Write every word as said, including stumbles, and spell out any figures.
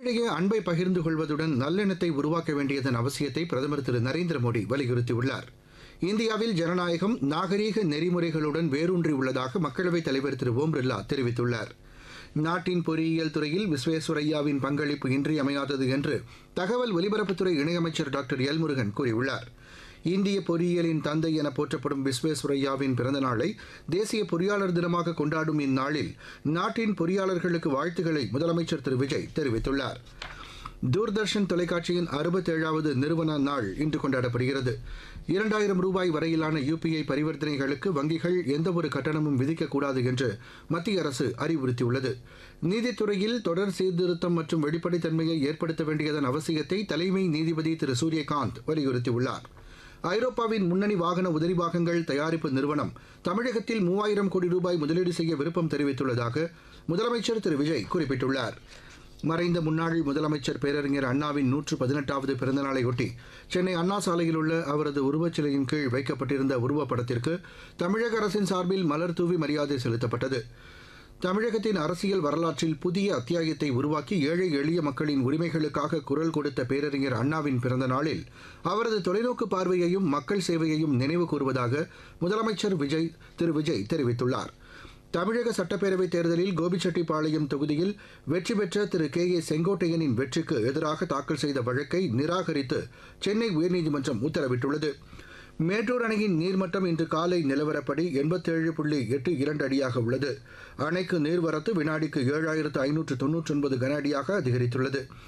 இடையே அன்பை பகிர்ந்து கொள்வதுடன் நல்லெண்ணத்தை உருவாக்க வேண்டியதன் அவசியத்தை பிரதமர் திரு நரேந்திர மோடி வலியுறுத்தியுள்ளார். இந்தியாவில் ஜனநாயகம் நாகரீக நெறிமுறைகளுடன் வேரூன்றி உள்ளதாக மக்களவைத் தலைவர் திரு ஓம் பிர்லா தெரிவித்துள்ளார். நாட்டின் பொறியியல் துறையில் விஸ்வேஸ்வரய்யாவின் பங்களிப்பு இன்றியமையாதது என்று தகவல் ஒலிபரப்புத்துறை இணையமைச்சர் டாக்டர் எல் முருகன் கூறியுள்ளார். இந்திய பொறியியலின் தந்தை என போற்றப்படும் விஸ்வேஸ்வரய்யாவின் பிறந்த நாளை தேசிய பொறியாளர் தினமாக கொண்டாடும் இந்நாளில் நாட்டின் பொறியாளர்களுக்கு வாழ்த்துக்களை முதலமைச்சர் திரு விஜய் தெரிவித்துள்ளார். தூர்தர்ஷன் தொலைக்காட்சியின் அறுபத்தேழாவது நிறுவன நாள் இன்று கொண்டாடப்படுகிறது. இரண்டாயிரம் ரூபாய் வரையிலான யுபிஐ பரிவர்த்தனைகளுக்கு வங்கிகள் எந்தவொரு கட்டணமும் விதிக்கக்கூடாது என்று மத்திய அரசு அறிவுறுத்தியுள்ளது. நீதித்துறையில் தொடர் சீர்திருத்தம் மற்றும் வெளிப்படைத்தன்மையை ஏற்படுத்த வேண்டியதன் அவசியத்தை தலைமை நீதிபதி திரு சூரியகாந்த் வலியுறுத்தியுள்ளார். ஐரோப்பாவின் முன்னணி வாகன உதிரிபாகங்கள் தயாரிப்பு நிறுவனம் தமிழகத்தில் மூவாயிரம் கோடி ரூபாய் முதலீடு செய்ய விருப்பம் தெரிவித்துள்ளதாக முதலமைச்சர் திரு விஜய் குறிப்பிட்டுள்ளார். மறைந்த முன்னாள் முதலமைச்சர் பேரறிஞர் அண்ணாவின் நூற்று பதினெட்டாவது பிறந்தநாளையொட்டி சென்னை அண்ணா சாலையில் உள்ள அவரது உருவச்சிலையின் கீழ் வைக்கப்பட்டிருந்த உருவப்படத்திற்கு தமிழக அரசின் சார்பில் மலர் தூவி மரியாதை செலுத்தப்பட்டது. தமிழகத்தின் அரசியல் வரலாற்றில் புதிய அத்தியாயத்தை உருவாக்கி ஏழை எளிய மக்களின் உரிமைகளுக்காக குரல் கொடுத்த பேரறிஞர் அண்ணாவின் பிறந்த நாளில் அவரது தொலைநோக்கு பார்வையையும் மக்கள் சேவையையும் நினைவு கூறுவதாக முதலமைச்சர் விஜய் திரு விஜய் தெரிவித்துள்ளார். தமிழக சட்டப்பேரவைத் தேர்தலில் கோபிச்செட்டிப்பாளையம் தொகுதியில் வெற்றி பெற்ற திரு கே ஏ செங்கோட்டையனின் வெற்றிக்கு எதிராக தாக்கல் செய்த வழக்கை நிராகரித்து சென்னை உயர்நீதிமன்றம் உத்தரவிட்டுள்ளது. மேட்டூர் அணையின் நீர்மட்டம் இன்று காலை நிலவரப்படி எண்பத்தேழு புள்ளி எட்டு இரண்டு அடியாக உள்ளது. அணைக்கு நீர்வரத்து வினாடிக்கு ஏழாயிரத்து ஐநூற்று தொன்னூற்றி ஒன்பது கன அடியாக அதிகரித்துள்ளது.